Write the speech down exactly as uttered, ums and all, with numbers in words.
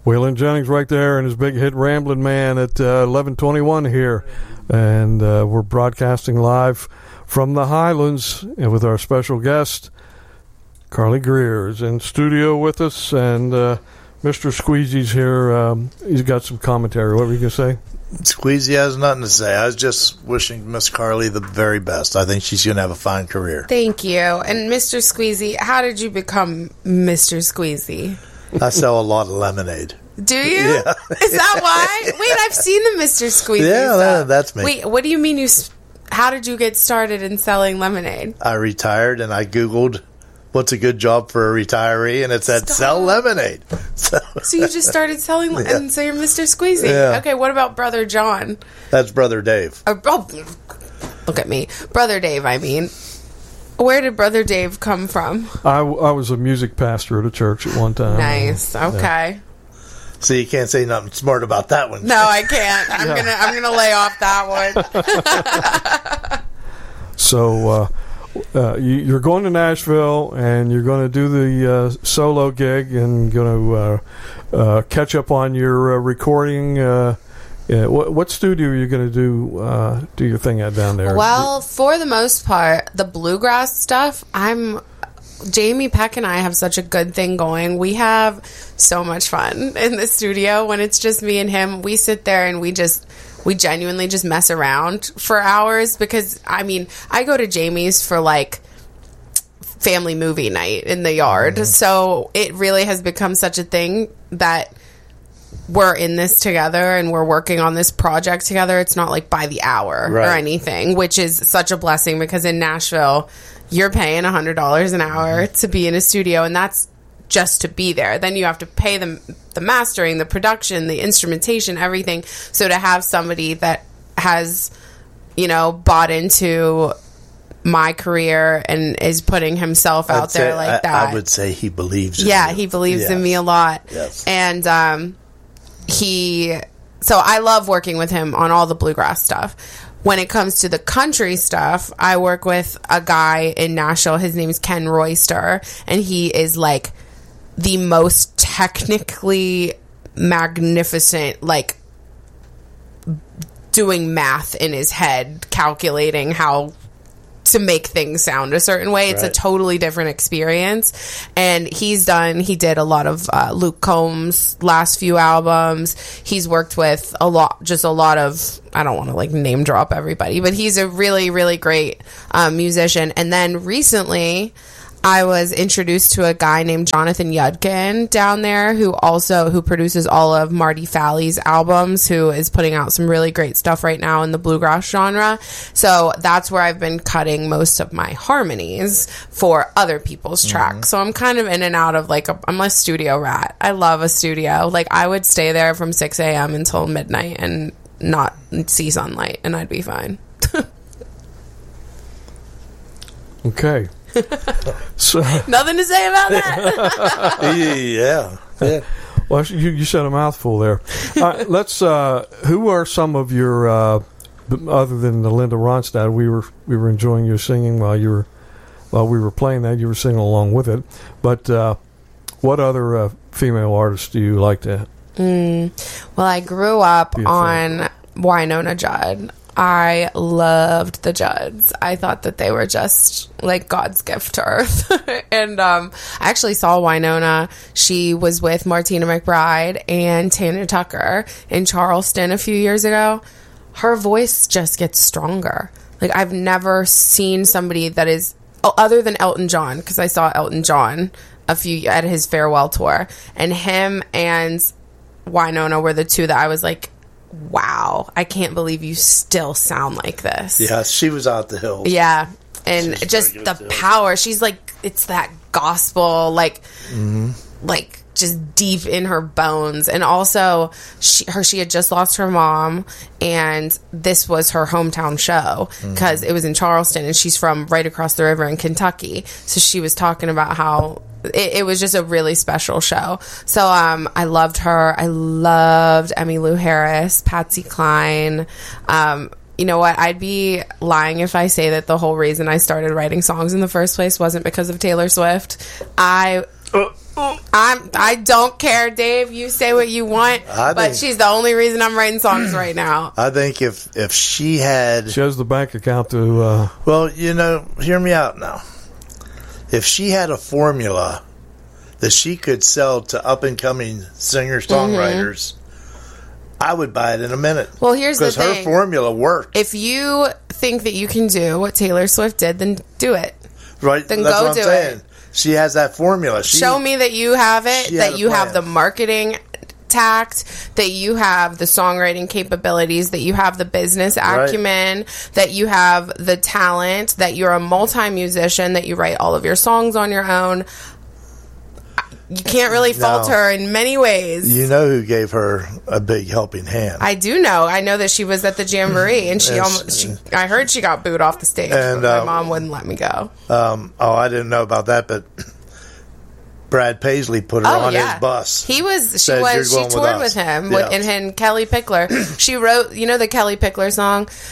Waylon Jennings right there and his big hit Ramblin' Man at uh, eleven twenty-one here. And uh, we're broadcasting live from the Highlands and with our special guest, Carly Greer, is in studio with us. And uh, Mister Squeezy's here. Um, he's got some commentary. What were you going to say? Squeezy has nothing to say. I was just wishing Miss Carly the very best. I think she's going to have a fine career. Thank you. And Mister Squeezy, how did you become Mister Squeezy? I sell a lot of lemonade. Do you? Yeah. Is that why? Wait, I've seen the Mister Squeezy. Yeah, that, that's me. Wait, what do you mean you... How did you get started in selling lemonade? I retired and I Googled what's a good job for a retiree, and it said Stop. sell lemonade. So, so you just started selling, yeah. and so you're Mister Squeezy. Yeah. Okay, what about Brother John? That's Brother Dave. Oh, oh, look at me. Brother Dave, I mean. Where did Brother Dave come from? I, I was a music pastor at a church at one time. Nice. Okay. Yeah. So you can't say nothing smart about that one. No, I can't. I'm yeah. gonna I'm gonna lay off that one. So uh, uh, you, you're going to Nashville and you're going to do the uh, solo gig and going to uh, uh, catch up on your uh, recording. Uh, yeah, what, what studio are you going to do uh, do your thing at down there? Well, for the most part, the bluegrass stuff, I'm. Jamie Peck and I have such a good thing going. We have so much fun in the studio when it's just me and him. We sit there and we just, we genuinely just mess around for hours because, I mean, I go to Jamie's for like family movie night in the yard. Mm-hmm. So it really has become such a thing that we're in this together and we're working on this project together. It's not like by the hour right. or anything, which is such a blessing because in Nashville, you're paying one hundred dollars an hour to be in a studio, and that's just to be there. Then you have to pay them the mastering, the production, the instrumentation, everything. So to have somebody that has, you know, bought into my career and is putting himself out I'd there say, like I, that. I would say he believes in Yeah, you. he believes yes. in me a lot. Yes. And um, he... So I love working with him on all the bluegrass stuff. When it comes to the country stuff, I work with a guy in Nashville. His name's Ken Royster, and he is like the most technically magnificent, like doing math in his head, calculating how to make things sound a certain way. It's right. a totally different experience. And he's done, he did a lot of uh, Luke Combs' last few albums. He's worked with a lot, just a lot of, I don't want to like name drop everybody, but he's a really, really great um, musician. And then recently, I was introduced to a guy named Jonathan Yudkin down there who also, who produces all of Marty Falley's albums, who is putting out some really great stuff right now in the bluegrass genre. So that's where I've been cutting most of my harmonies for other people's mm-hmm. tracks. So I'm kind of in and out of like, a, I'm a studio rat. I love a studio. Like I would stay there from six a.m. until midnight and not see sunlight and I'd be fine. Okay. So nothing to say about that. yeah, yeah. Well, you you said a mouthful there. Uh, let's. Uh, who are some of your uh, other than the Linda Ronstadt? We were we were enjoying your singing while you were while we were playing that. You were singing along with it. But uh, what other uh, female artists do you like to? Mm, well, I grew up on Wynonna Judd. I loved the Judds. I thought that they were just like God's gift to earth. And um, I actually saw Wynonna. She was with Martina McBride and Tanner Tucker in Charleston a few years ago. Her voice just gets stronger. Like I've never seen somebody that is, oh, other than Elton John, because I saw Elton John a few at his farewell tour, and him and Wynonna were the two that I was like, wow, I can't believe you still sound like this. Yeah, she was out the hills. Yeah, and she's just the power. She's like, it's that gospel, like, mm-hmm. like just deep in her bones. And also, she her she had just lost her mom, and this was her hometown show because mm-hmm. it was in Charleston, and she's from right across the river in Kentucky. So she was talking about how It, it was just a really special show. So um, I loved her. I loved Emmylou Harris, Patsy Cline. Um, you know what? I'd be lying if I say that the whole reason I started writing songs in the first place wasn't because of Taylor Swift. I... Uh, I'm. I don't care, Dave. You say what you want, I but think- she's the only reason I'm writing songs right now. I think if if she had, She has the bank account to. Uh, well, you know, hear me out now. If she had a formula that she could sell to up and coming singer songwriters, I would buy it in a minute. Well, here's the because her thing. formula worked. If you think that you can do what Taylor Swift did, then do it. Right? then That's go what I'm do saying. it. She has that formula. She, Show me that you have it, she had that a you have plan. the marketing tact, that you have the songwriting capabilities, that you have the business Right. acumen, that you have the talent, that you're a multi-musician, that you write all of your songs on your own. You can't really fault No. her in many ways. You know who gave her a big helping hand? I do know. I know that she was at the Jamboree, and she Yes. almost. She, I heard she got booed off the stage, And, but my uh, mom wouldn't let me go. Um, oh, I didn't know about that, but Brad Paisley put her Oh on yeah, his bus. He was. She Said, "You're was. She going with toured us." with him, Yeah. with, and, and Kelly Pickler. She wrote. You know the Kelly Pickler song.